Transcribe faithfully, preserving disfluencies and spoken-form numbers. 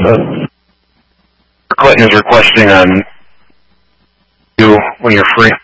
Clinton is requesting on you when you're free.